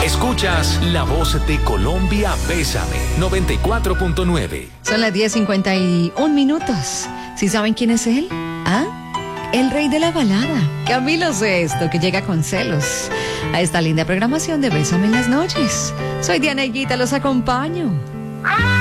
Escuchas La Voz de Colombia, Bésame, 94.9. Son las 10:51. ¿Sí saben quién es él? ¿Ah? El rey de la balada, Camilo Sesto, que llega con celos a esta linda programación de Bésame en las noches. Soy Diana Higuita, los acompaño.